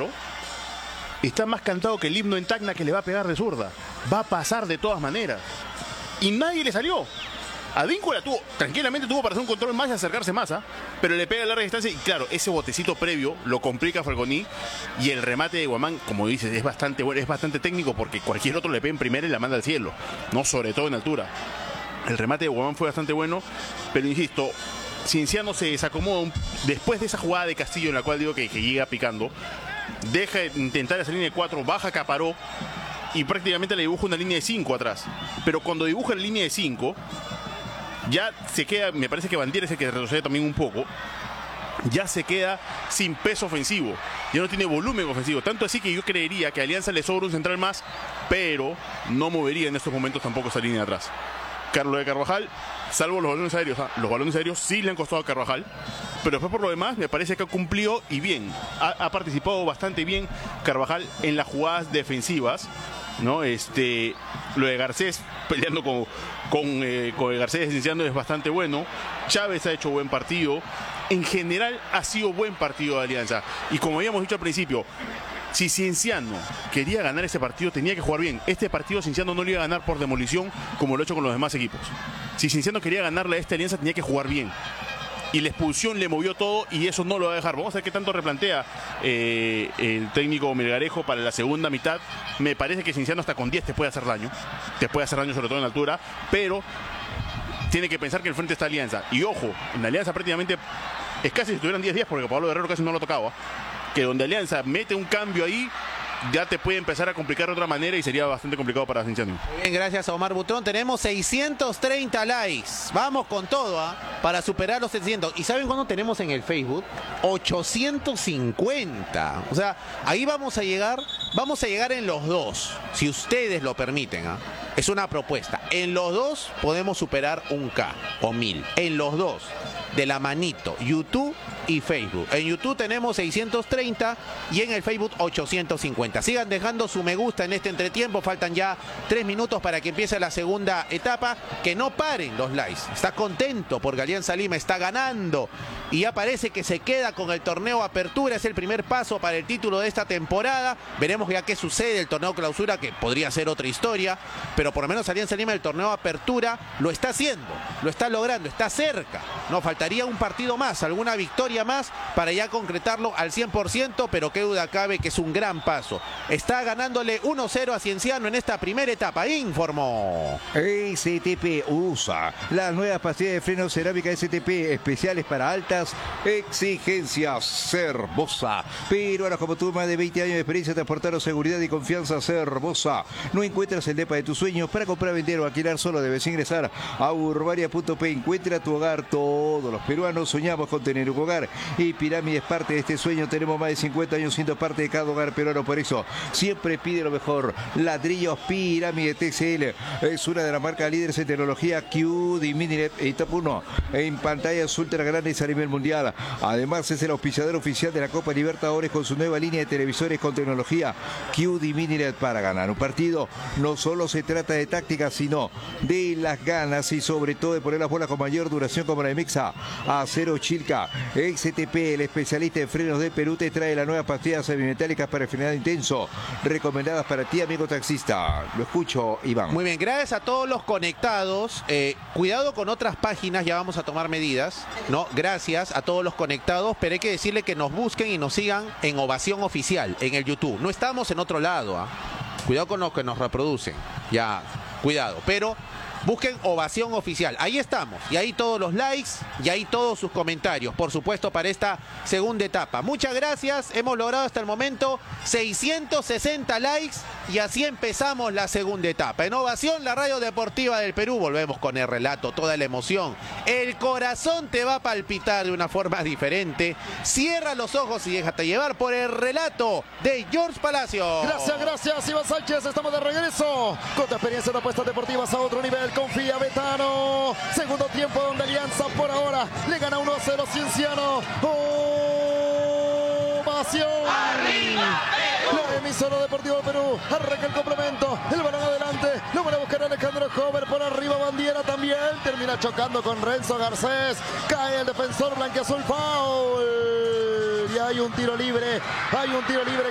4 está más cantado que el himno en Tacna, que le va a pegar de zurda. Va a pasar de todas maneras. Y nadie le salió. Advíncula tranquilamente tuvo para hacer un control más y acercarse más, pero le pega a larga distancia y claro, ese botecito previo lo complica a Falconi, y el remate de Guamán, como dices, es bastante bueno, es bastante técnico, porque cualquier otro le pega en primera y la manda al cielo, no, sobre todo en altura. El remate de Guamán fue bastante bueno, pero insisto, Cienciano se desacomoda después de esa jugada de Castillo, en la cual digo que llega picando, deja de intentar esa línea de 4, baja Caparó y prácticamente le dibuja una línea de 5 atrás. Pero cuando dibuja la línea de 5, ya se queda, me parece que Bandiera es el que retrocede también un poco, ya se queda sin peso ofensivo, ya no tiene volumen ofensivo, tanto así que yo creería que a Alianza le sobra un central más, pero no movería en estos momentos tampoco esa línea de atrás. Carlos de Carvajal, salvo los balones aéreos, los balones aéreos sí le han costado a Carvajal, pero después por lo demás me parece que ha cumplido y bien, ha participado bastante bien Carvajal en las jugadas defensivas, ¿no? Lo de Garcés peleando con el Garcés Cienciano es bastante bueno. Chávez ha hecho buen partido. En general ha sido buen partido de Alianza. Y como habíamos dicho al principio, si Cienciano quería ganar ese partido, tenía que jugar bien. Este partido Cienciano no lo iba a ganar por demolición como lo ha hecho con los demás equipos. Si Cienciano quería ganarle a esta Alianza, tenía que jugar bien. Y la expulsión le movió todo y eso no lo va a dejar. Vamos a ver qué tanto replantea el técnico Melgarejo para la segunda mitad. Me parece que Cienciano hasta con 10 te puede hacer daño. Te puede hacer daño sobre todo en altura. Pero tiene que pensar que el frente está Alianza. Y ojo, en Alianza prácticamente es casi si estuvieran 10 porque Pablo Guerrero casi no lo tocaba. Que donde Alianza mete un cambio ahí, ya te puede empezar a complicar de otra manera y sería bastante complicado para Cienciano. Muy bien, gracias a Omar Butrón. Tenemos 630 likes. Vamos con todo, para superar los 700. ¿Y saben cuándo tenemos en el Facebook? 850. O sea, ahí vamos a llegar en los dos, si ustedes lo permiten. Es una propuesta. En los dos podemos superar 1.000 o 1000. En los dos. De la manito, YouTube y Facebook. En YouTube tenemos 630 y en el Facebook 850. Sigan dejando su me gusta en este entretiempo. Faltan ya 3 minutos para que empiece la segunda etapa. Que no paren los likes. Está contento porque Alianza Lima está ganando y ya parece que se queda con el torneo Apertura. Es el primer paso para el título de esta temporada. Veremos ya qué sucede el torneo Clausura, que podría ser otra historia, pero por lo menos Alianza Lima el torneo Apertura lo está haciendo, lo está logrando, está cerca. No faltaría un partido más, alguna victoria más para ya concretarlo al 100%, pero qué duda cabe que es un gran paso. Está ganándole 1-0 a Cienciano en esta primera etapa, informó. STP USA, las nuevas pastillas de freno cerámica STP, especiales para altas exigencias. Cervosa, peruanos como tú, más de 20 años de experiencia, transportaron seguridad y confianza. Cervosa, no encuentras el depa de tus sueños. Para comprar, vender o alquilar solo debes ingresar a urbania.p. Encuentra tu hogar. Todos los peruanos soñamos con tener un hogar y Pirámide es parte de este sueño. Tenemos más de 50 años siendo parte de cada hogar peruano, por eso siempre pide lo mejor. Ladrillos Pirámide TCL es una de las marcas líderes en tecnología. QD Mininet y Top 1 en pantallas ultra grandes a nivel mundial. Además es el auspiciador oficial de la Copa Libertadores con su nueva línea de televisores con tecnología QD Mininet. Para ganar un partido no solo se trata de táctica, sino de las ganas y sobre todo de poner las bolas con mayor duración, como la de Mixa. Acero Chilca XTP, el especialista en frenos de Perú, te trae las nuevas pastillas semimetálicas para el frenado intenso, recomendadas para ti, amigo taxista. Lo escucho, Iván. Muy bien, gracias a todos los conectados. Cuidado con otras páginas, ya vamos a tomar medidas, ¿no? Gracias a todos los conectados, pero hay que decirle que nos busquen y nos sigan en Ovación Oficial, en el YouTube. No estamos en otro lado, Cuidado con los que nos reproducen. Ya, cuidado. Pero busquen Ovación Oficial. Ahí estamos. Y ahí todos los likes y ahí todos sus comentarios, por supuesto, para esta segunda etapa. Muchas gracias. Hemos logrado hasta el momento 660 likes y así empezamos la segunda etapa. En Ovación, la radio deportiva del Perú. Volvemos con el relato, toda la emoción. El corazón te va a palpitar de una forma diferente. Cierra los ojos y déjate llevar por el relato de George Palacio. Gracias, Iván Sánchez. Estamos de regreso con tu experiencia en apuestas deportivas a otro nivel. Confía, Betano. Segundo tiempo donde Alianza por ahora le gana 1-0 Cienciano. Ovación. ¡Arriba, Perú! La emisora Deportivo del Perú. Arranca el complemento. El balón adelante. Lo van a buscar Alejandro Hover. Por arriba Bandiera también. Termina chocando con Renzo Garcés. Cae el defensor blanquiazul. Foul. Y hay un tiro libre.